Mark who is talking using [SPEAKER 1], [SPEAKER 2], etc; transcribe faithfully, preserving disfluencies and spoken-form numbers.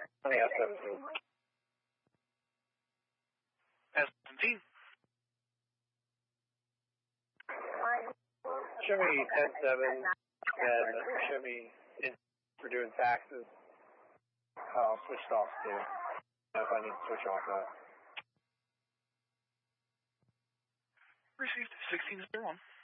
[SPEAKER 1] Honey, S seventeen.
[SPEAKER 2] S seventeen.
[SPEAKER 1] Show me ten seven and show me in for doing taxes. I'll switch off too. If I need to switch off that.
[SPEAKER 2] Received sixteen zero one.